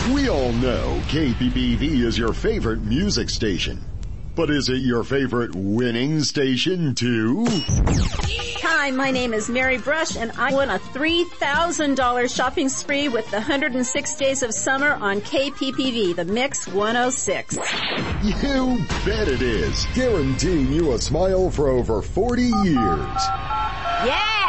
We all know KPPV is your favorite music station. But is it your favorite winning station too? Hi, my name is Mary Brush and I won a $3,000 shopping spree with the 106 Days of Summer on KPPV, the Mix 106. You bet it is. Guaranteeing you a smile for over 40 years. Yeah!